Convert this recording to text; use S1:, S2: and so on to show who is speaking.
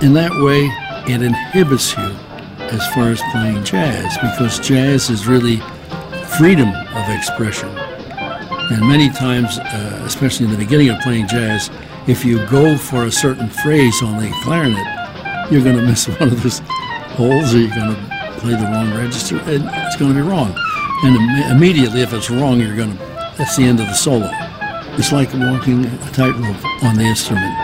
S1: In that way, it inhibits you as far as playing jazz, because jazz is really freedom of expression. And many times, especially in the beginning of playing jazz, if you go for a certain phrase on the clarinet, you're going to miss one of those holes, or you're going to play the wrong register, and it's going to be wrong. And immediately, if it's wrong, that's the end of the solo. It's like walking a tightrope on the instrument.